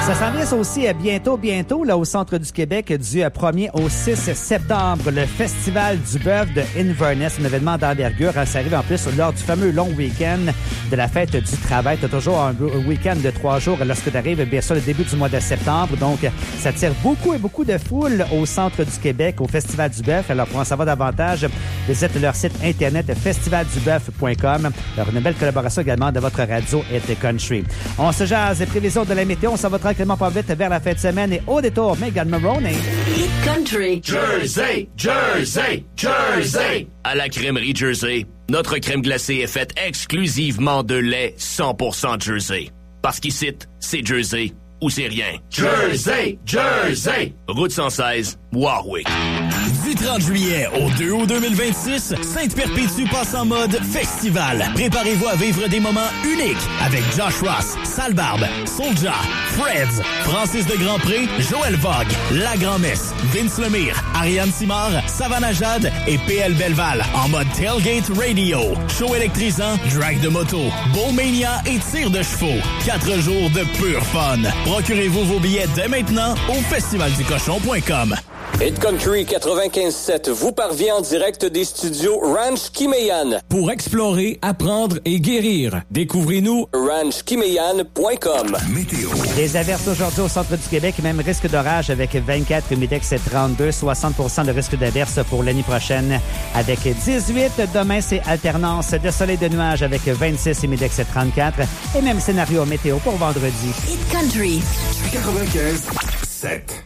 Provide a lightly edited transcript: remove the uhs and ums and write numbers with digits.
Ça s'en vient aussi bientôt, là, au centre du Québec, du 1er au 6 septembre, le Festival du bœuf de Inverness, un événement d'envergure. Ça arrive en plus lors du fameux long week-end de la fête du travail. Tu as toujours un week-end de 3 jours lorsque tu arrives, bien sûr, le début du mois de septembre. Donc, ça tire beaucoup de foule au centre du Québec, au Festival du bœuf. Alors, pour en savoir davantage, visite leur site internet festivalduboeuf.com. Alors, une belle collaboration également de votre radio et country. On se jase les prévisions de la météo. On s'en va tranquillement pas vite vers la fin de semaine et au détour, Megan Maroney. Hit Country. Jersey, Jersey, Jersey. À la crèmerie Jersey, notre crème glacée est faite exclusivement de lait 100% Jersey. Parce qu'ici, c'est Jersey ou c'est rien. Jersey, Jersey. Route 116, Warwick. Du 30 juillet au 2 août 2026, Sainte-Perpétue passe en mode festival. Préparez-vous à vivre des moments uniques avec Josh Ross, Sale Barbe, Soulja, Freds, Francis de Grandpré, Joël Vogue, La Grand-Messe, Vince Lemire, Ariane Simard, Savannah Jade et PL Belval en mode Tailgate Radio. Show électrisant, drag de moto, Bowmania et tir de chevaux. 4 jours de pur fun. Procurez-vous vos billets dès maintenant au festivalducochon.com. Hit Country 95.7 vous parvient en direct des studios Ranch Kimeyan. Pour explorer, apprendre et guérir, découvrez-nous ranchkimeyan.com. Météo. Des averses aujourd'hui au centre du Québec, même risque d'orage avec 24, humidex 32, 60% de risque d'averse pour l'année prochaine avec 18. Demain, c'est alternance de soleil et de nuages avec 26, humidex 34 et même scénario météo pour vendredi. Hit Country. 95.7.